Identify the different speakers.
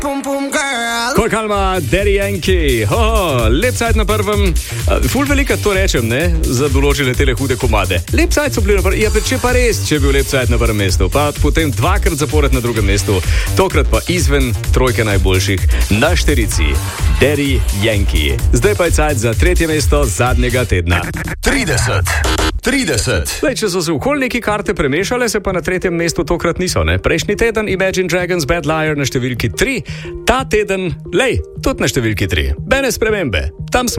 Speaker 1: Kolkalma, Daddy Yankee, lep cajt na prvem, ful velika to rečem, ne, za določene tele hude komade. Lep cajt so bili na prvem, če pa res, če je bil lep cajt na prvem mestu, pa potem dvakrat zapored na drugem mestu, tokrat pa izven trojke najboljših na štirici, Daddy Yankee. Zdaj pa je cajt za tretje mesto zadnjega tedna. 30. Zdaj, če so se okoli neki karte premešale, se pa na tretjem mestu tokrat niso, ne? Prejšnji teden Imagine Dragons Bad Liar na številki 3, ta teden, tudi na številki 3. Bene spremembe, tam smo.